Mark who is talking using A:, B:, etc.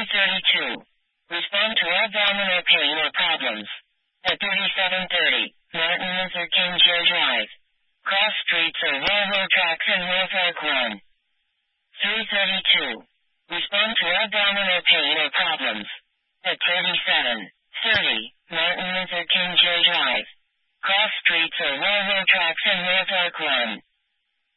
A: 3:32. Respond to all drama or pain or problems. At 37:30, Martin Luther King Jr. Drive. Cross streets or railroad tracks in Norfolk 1. 3:32. Respond to all drama or pain or problems. At 37.